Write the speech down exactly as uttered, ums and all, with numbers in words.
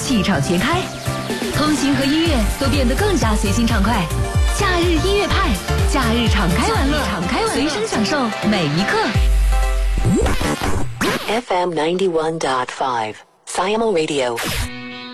气场全开，通勤和音乐都变得更加随心畅快。假日音乐派，假日敞开玩乐，敞开玩乐，随身享受每一刻。 F M ninety one point five Siamo Radio。